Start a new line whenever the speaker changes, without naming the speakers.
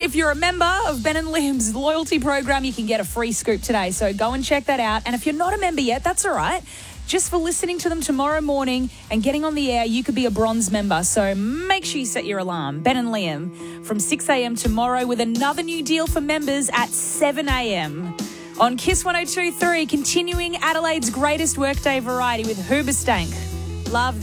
if you're a member of Ben and Liam's loyalty program, you can get a free scoop today. So go and check that out. And if you're not a member yet, that's all right. Just for listening to them tomorrow morning and getting on the air, you could be a bronze member. So make sure you set your alarm. Ben and Liam from 6 a.m. tomorrow with another new deal for members at 7 a.m. on Kiss 102.3, continuing Adelaide's greatest workday variety with Hoobastank. Love